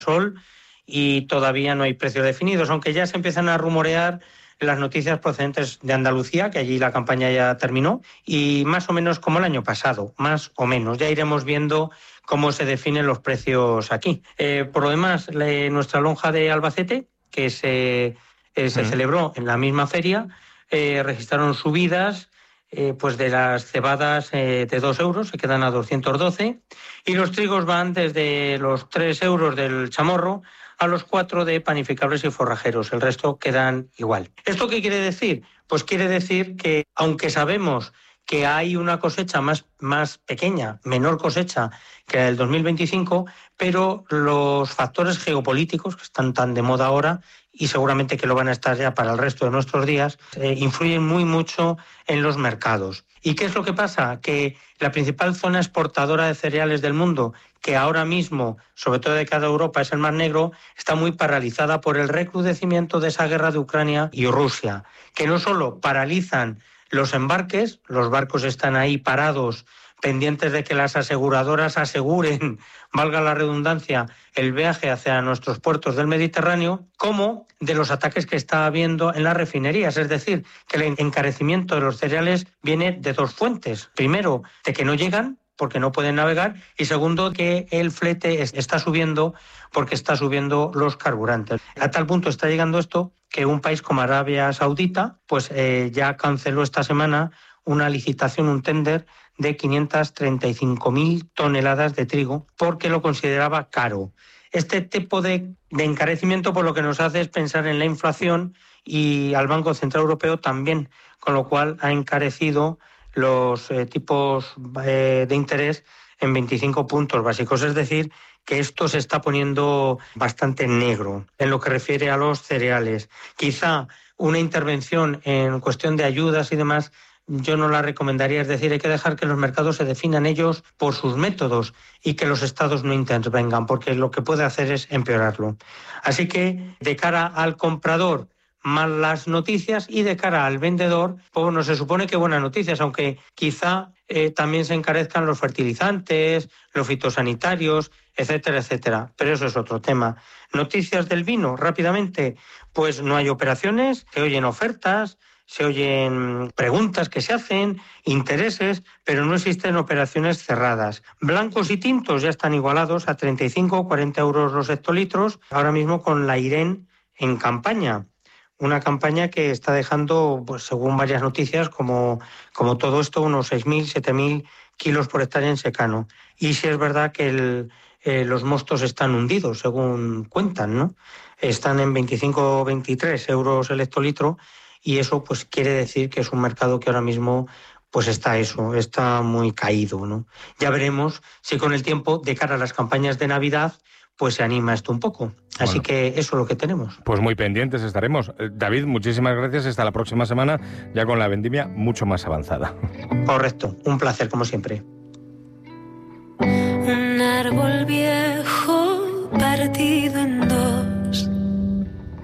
sol y todavía no hay precios definidos, aunque ya se empiezan a rumorear las noticias procedentes de Andalucía, que allí la campaña ya terminó, y más o menos como el año pasado, más o menos. Ya iremos viendo cómo se definen los precios aquí. Por lo demás, nuestra lonja de Albacete, que se celebró en la misma feria, registraron subidas pues de las cebadas de 2 euros, se quedan a 212, y los trigos van desde los 3 euros del chamorro a los 4 de panificables y forrajeros. El resto quedan igual. ¿Esto qué quiere decir? Pues quiere decir que, aunque sabemos que hay una cosecha más pequeña, menor cosecha que la del 2025, pero los factores geopolíticos, que están tan de moda ahora, y seguramente que lo van a estar ya para el resto de nuestros días, influyen muy mucho en los mercados. ¿Y qué es lo que pasa? Que la principal zona exportadora de cereales del mundo, que ahora mismo, sobre todo de cada Europa, es el Mar Negro, está muy paralizada por el recrudecimiento de esa guerra de Ucrania y Rusia, que no solo paralizan los embarques, los barcos están ahí parados, pendientes de que las aseguradoras aseguren, valga la redundancia, el viaje hacia nuestros puertos del Mediterráneo, como de los ataques que está habiendo en las refinerías. Es decir, que el encarecimiento de los cereales viene de dos fuentes. Primero, de que no llegan porque no pueden navegar, y segundo, que el flete está subiendo porque está subiendo los carburantes. A tal punto está llegando esto que un país como Arabia Saudita pues ya canceló esta semana una licitación, un tender de 535.000 toneladas de trigo porque lo consideraba caro. Este tipo de encarecimiento por lo que nos hace es pensar en la inflación, y al Banco Central Europeo también, con lo cual ha encarecido los tipos de interés en 25 puntos básicos. Es decir, que esto se está poniendo bastante negro en lo que refiere a los cereales. Quizá una intervención en cuestión de ayudas y demás yo no la recomendaría. Es decir, hay que dejar que los mercados se definan ellos por sus métodos y que los estados no intervengan, porque lo que puede hacer es empeorarlo. Así que, de cara al comprador, malas noticias, y de cara al vendedor, pues no se supone que buenas noticias, aunque quizá también se encarezcan los fertilizantes, los fitosanitarios, etcétera, etcétera. Pero eso es otro tema. Noticias del vino, rápidamente, pues no hay operaciones, se oyen ofertas, se oyen preguntas que se hacen, intereses, pero no existen operaciones cerradas. Blancos y tintos ya están igualados a 35 o 40 euros los hectolitros, ahora mismo con la IREN en campaña. Una campaña que está dejando, pues según varias noticias, como todo esto, unos 6.000, 7.000 kilos por hectárea en secano. Y sí es verdad que los mostos están hundidos, según cuentan, ¿no? Están en 25 o 23 euros el hectolitro, y eso pues quiere decir que es un mercado que ahora mismo pues está muy caído, ¿no? Ya veremos si con el tiempo, de cara a las campañas de Navidad, pues se anima esto un poco. Así que eso es lo que tenemos. Pues muy pendientes estaremos. David, muchísimas gracias. Hasta la próxima semana, ya con la vendimia mucho más avanzada. Correcto. Un placer, como siempre. Un árbol viejo partido